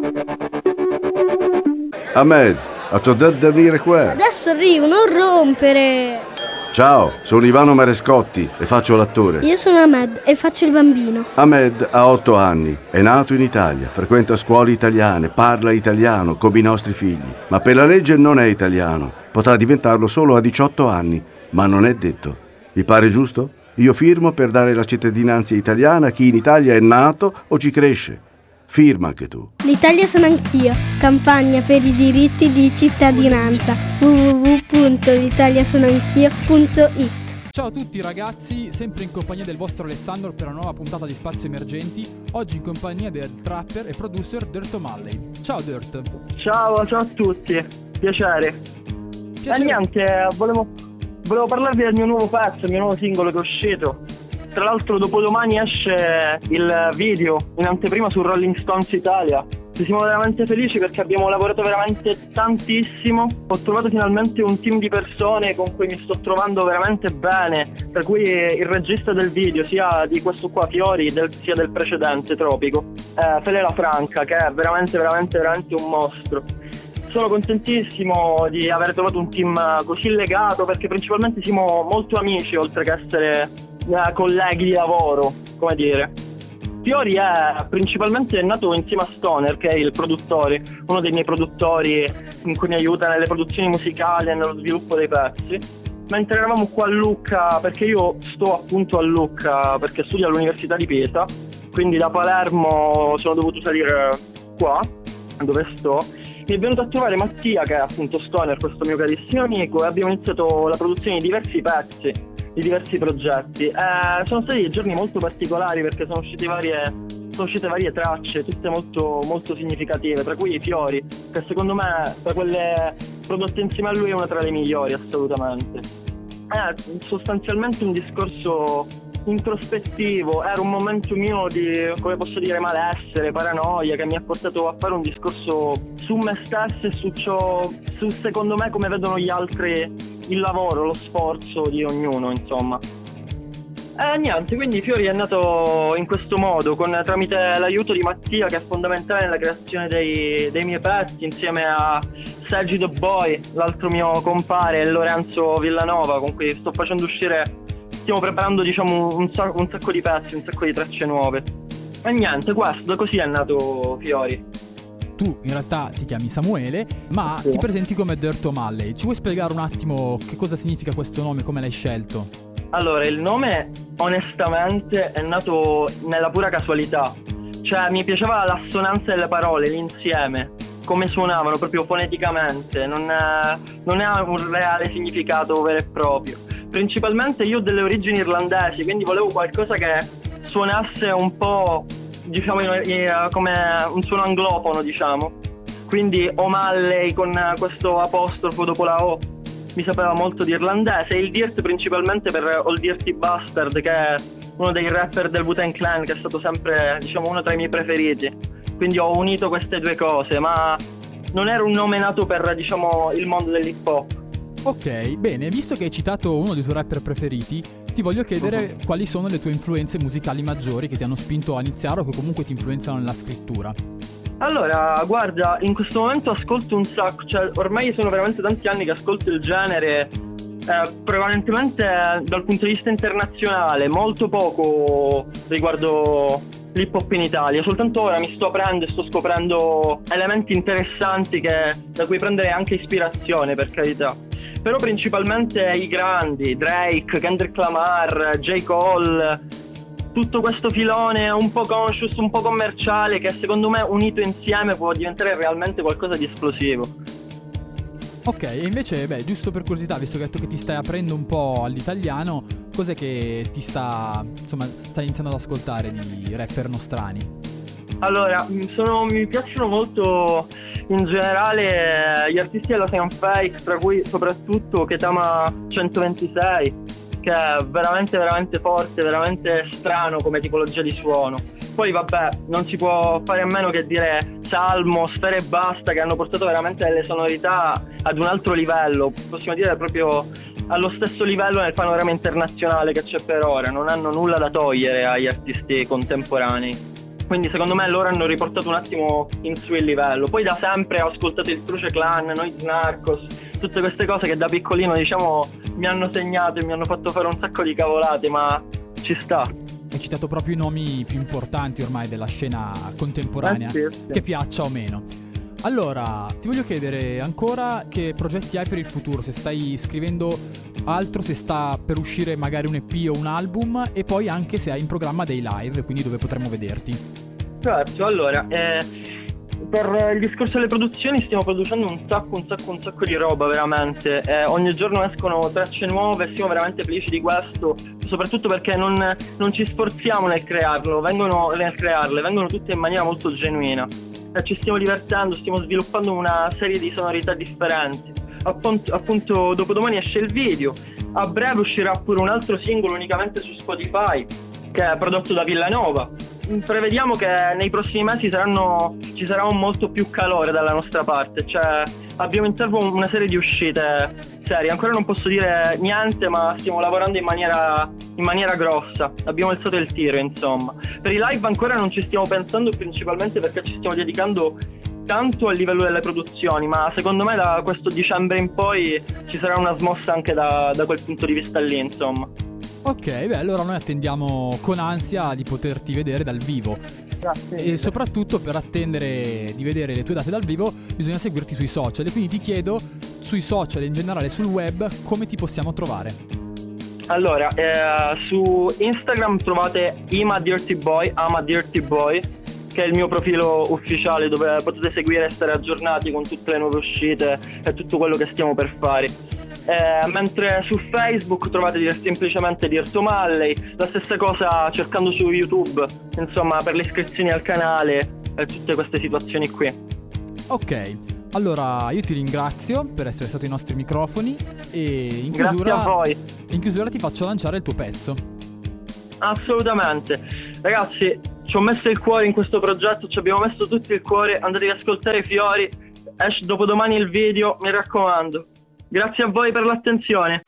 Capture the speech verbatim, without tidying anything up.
Ahmed, a t'ho detto di venire qua. Adesso arrivo, non rompere. Ciao, sono Ivano Marescotti e faccio l'attore. Io sono Ahmed e faccio il bambino. Ahmed ha otto anni, è nato in Italia, frequenta scuole italiane, parla italiano come i nostri figli, ma per la legge non è italiano. Potrà diventarlo solo a diciotto anni, ma non è detto. Vi pare giusto? Io firmo per dare la cittadinanza italiana a chi in Italia è nato o ci cresce. Firma anche tu. L'Italia sono anch'io. Campagna per i diritti di cittadinanza. w w w punto l'italiasonoanchio punto it. Ciao a tutti ragazzi, sempre in compagnia del vostro Alessandro per una nuova puntata di Spazio Emergenti. Oggi in compagnia del trapper e producer Dirt O'Malley. Ciao Dirt. Ciao, ciao a tutti, piacere. Piacere. E niente, volevo, volevo parlarvi del mio nuovo pezzo, il mio nuovo singolo che è uscito. Tra l'altro dopodomani esce il video in anteprima su Rolling Stones Italia. Ci siamo veramente felici perché abbiamo lavorato veramente tantissimo. Ho trovato finalmente un team di persone con cui mi sto trovando veramente bene, tra cui il regista del video, sia di questo qua Fiori, del, sia del precedente Tropico, eh, Fele La Franca, che è veramente veramente veramente un mostro. Sono contentissimo di aver trovato un team così legato, perché principalmente siamo molto amici oltre che essere eh, colleghi di lavoro, come dire. Fiori è principalmente nato insieme a Stoner, che è il produttore, uno dei miei produttori in cui mi aiuta nelle produzioni musicali e nello sviluppo dei pezzi. Mentre eravamo qua a Lucca, perché io sto appunto a Lucca perché studio all'Università di Pisa, quindi da Palermo sono dovuto salire qua, dove sto. Mi è venuto a trovare Mattia, che è appunto Stoner, questo mio carissimo amico, e abbiamo iniziato la produzione di diversi pezzi, di diversi progetti. Eh, sono stati dei giorni molto particolari perché sono uscite varie, sono uscite varie tracce, tutte molto, molto significative, tra cui Fiori, che secondo me tra quelle prodotte insieme a lui è una tra le migliori assolutamente. È sostanzialmente un discorso introspettivo, era un momento mio di, come posso dire, malessere, paranoia, che mi ha portato a fare un discorso su me stesso e su ciò, su secondo me come vedono gli altri il lavoro, lo sforzo di ognuno, insomma. E niente, quindi Fiori è nato in questo modo, con, tramite l'aiuto di Mattia, che è fondamentale nella creazione dei, dei miei pezzi, insieme a Sergi The Boy, l'altro mio compare, e Lorenzo Villanova, con cui sto facendo uscire, stiamo preparando diciamo un, sacco, un sacco di pezzi, un sacco di tracce nuove. E niente, questo, così è nato Fiori. Tu in realtà ti chiami Samuele, ma sì, ti presenti come Dirt O'Malley. Ci vuoi spiegare un attimo che cosa significa questo nome, come l'hai scelto? Allora, il nome onestamente è nato nella pura casualità. Cioè, mi piaceva l'assonanza delle parole, l'insieme, come suonavano proprio foneticamente. Non, è, non ha un reale significato vero e proprio. Principalmente io ho delle origini irlandesi, quindi volevo qualcosa che suonasse un po', diciamo, come un suono anglofono, diciamo. Quindi O'Malley con questo apostrofo dopo la O mi sapeva molto di irlandese, e il Dirt principalmente per Old Dirty Bastard, che è uno dei rapper del Wu-Tang Clan, che è stato sempre, diciamo, uno tra i miei preferiti. Quindi ho unito queste due cose, ma non era un nome nato per, diciamo, il mondo dell'hip hop. Ok, bene, visto che hai citato uno dei tuoi rapper preferiti, ti voglio chiedere uh-huh. quali sono le tue influenze musicali maggiori che ti hanno spinto a iniziare o che comunque ti influenzano nella scrittura. Allora, guarda, in questo momento ascolto un sacco, cioè ormai sono veramente tanti anni che ascolto il genere, eh, prevalentemente dal punto di vista internazionale, molto poco riguardo l'hip hop in Italia. Soltanto ora mi sto aprendo e sto scoprendo elementi interessanti che, da cui prendere anche ispirazione, per carità. Però principalmente i grandi, Drake, Kendrick Lamar, J. Cole, tutto questo filone un po' conscious, un po' commerciale, che secondo me unito insieme può diventare realmente qualcosa di esplosivo. Ok, e invece, beh, giusto per curiosità, visto che hai detto che ti stai aprendo un po' all'italiano, cos'è che ti sta, insomma, stai iniziando ad ascoltare di rapper nostrani? Allora, sono, mi piacciono molto in generale gli artisti della Science Fake, tra cui soprattutto Ketama centoventisei, che è veramente veramente forte, veramente strano come tipologia di suono. Poi vabbè, non si può fare a meno che dire Salmo, Sfera e Basta, che hanno portato veramente delle sonorità ad un altro livello, possiamo dire proprio allo stesso livello nel panorama internazionale che c'è per ora. Non hanno nulla da togliere agli artisti contemporanei. quindi secondo me loro hanno riportato un attimo in su il livello. Poi da sempre ho ascoltato il Truce Clan, noi Narcos, tutte queste cose che da piccolino diciamo mi hanno segnato e mi hanno fatto fare un sacco di cavolate, ma ci sta. Hai citato proprio i nomi più importanti ormai della scena contemporanea, eh sì, sì. che piaccia o meno. Allora, ti voglio chiedere ancora che progetti hai per il futuro, se stai scrivendo altro, se sta per uscire magari un E P o un album, e poi anche se hai in programma dei live, quindi dove potremmo vederti. Certo, allora, eh, per il discorso delle produzioni stiamo producendo un sacco, un sacco, un sacco di roba veramente. Eh, ogni giorno escono tracce nuove, siamo veramente felici di questo, soprattutto perché non, non ci sforziamo nel crearlo, vengono, nel crearle, vengono tutte in maniera molto genuina. Eh, ci stiamo divertendo, stiamo sviluppando una serie di sonorità differenti. Appunto, appunto dopodomani esce il video, a breve uscirà pure un altro singolo unicamente su Spotify, che è prodotto da Villanova. Prevediamo che nei prossimi mesi saranno, ci sarà un molto più calore dalla nostra parte, cioè abbiamo in serbo una serie di uscite serie. Ancora non posso dire niente, ma stiamo lavorando in maniera, in maniera grossa, abbiamo alzato il tiro insomma. Per i live ancora non ci stiamo pensando, principalmente perché ci stiamo dedicando tanto a livello delle produzioni, ma secondo me da questo dicembre in poi ci sarà una smossa anche da, da quel punto di vista lì insomma. Ok, beh, allora noi attendiamo con ansia di poterti vedere dal vivo. Grazie. E soprattutto per attendere di vedere le tue date dal vivo bisogna seguirti sui social, e quindi ti chiedo, sui social e in generale sul web, come ti possiamo trovare? Allora, eh, su Instagram trovate Ima Dirty Boy, Ama Dirty Boy, che è il mio profilo ufficiale dove potete seguire e stare aggiornati con tutte le nuove uscite e tutto quello che stiamo per fare. Eh, mentre su Facebook trovate semplicemente Dirto Malley, la stessa cosa cercando su YouTube, insomma, per le iscrizioni al canale e tutte queste situazioni qui. Ok, allora io ti ringrazio per essere stato ai nostri microfoni e in Grazie chiusura, a voi. in chiusura ti faccio lanciare il tuo pezzo. Assolutamente. Ragazzi, ci ho messo il cuore in questo progetto, ci abbiamo messo tutti il cuore, andatevi ad ascoltare i Fiori, esce dopodomani il video, mi raccomando. Grazie a voi per l'attenzione.